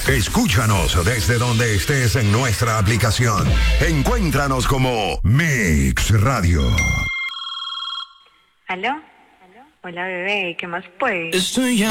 Escúchanos desde donde estés en nuestra aplicación. Encuéntranos como Mix Radio. ¿Aló? Hola, bebé, ¿qué más pues? Estoy